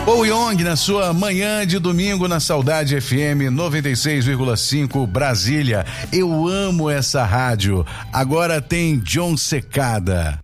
Paul Young na sua manhã de domingo na Saudade FM 96,5 Brasília. Eu amo essa rádio. Agora tem John Secada.